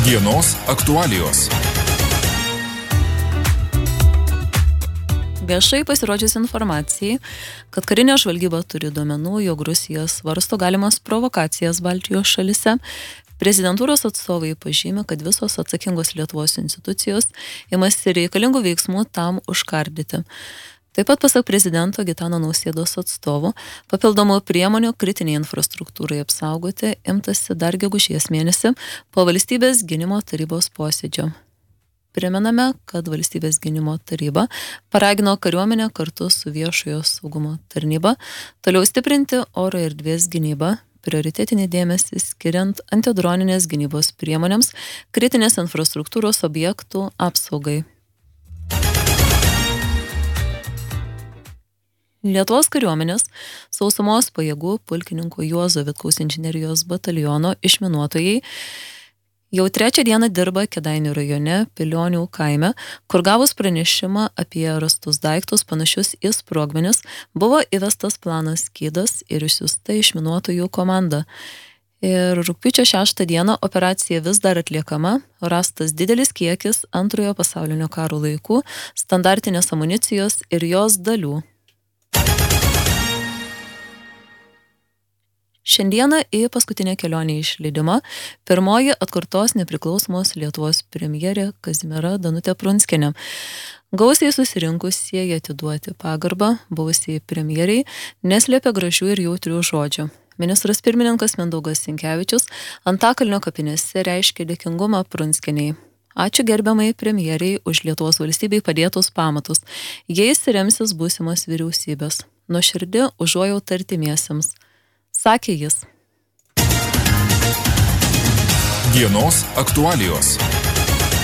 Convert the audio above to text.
Dienos aktualijos. Viešai pasirodžius informacijai, kad karinė žvalgyba turi duomenų, jog Rusija svarsto galimas provokacijas Baltijos šalise, prezidentūros atstovai pažymė, kad visos atsakingos Lietuvos institucijos imasi reikalingų veiksmų tam užkardyti. Taip pat pasak prezidento Gitano Nausėdos atstovų, papildomų priemonių kritiniai infrastruktūrai apsaugoti imtasi dar gegužės mėnesį po Valstybės gynimo tarybos posėdžio. Primename, kad Valstybės gynimo taryba paragino kariuomenę kartu su viešojo saugumo tarnyba toliau stiprinti oro erdvės gynybą, prioritetinį dėmesį skiriant antidroninės gynybos priemonėms, kritinės infrastruktūros objektų apsaugai. Lietuvos kariuomenės sausumos pajėgų pulkininko Juozo Vitkaus inžinerijos bataliono išminuotojai jau trečią dieną dirba Kėdainių rajone Pilionių kaime, kur gavus pranešimą apie rastus daiktus panašius į sprogmenis, buvo įvestas planas skydas ir išsiųsta išminuotojų komanda. Ir rugpjūčio 6 dieną operacija vis dar atliekama, rastas didelis kiekis Antrojo pasaulinio karo laikų standartinės amunicijos ir jos dalių. Šiandieną į paskutinę kelionę išleidimą pirmoji atkurtos nepriklausomos Lietuvos premjerė Kazimiera Danutė Prunskienė. Gausiai susirinkusieji atiduoti pagarbą buvusiai premjeriai neslėpė gražių ir jautrių žodžių. Ministras pirmininkas Mindaugas Sinkevičius Antakalnio kapinėse reiškė dėkingumą Prunskienei. Ačiū gerbiamai premjeriai už Lietuvos valstybei padėtus pamatus. Jais remsis būsimos vyriausybės. Nuoširdi užuojauta artimiesiems. Sakė jis. Dienos aktualijos.